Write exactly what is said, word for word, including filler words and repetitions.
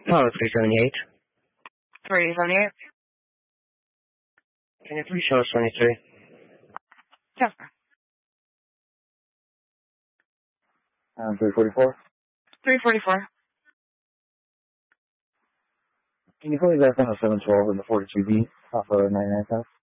Oh, three seventy-eight. three seventy-eight? Can you please show us twenty-three? Yes, sir. Um, three forty-four? three forty-four. Can you call me back on the seven twelve and the forty-two B off of ninety-nine South?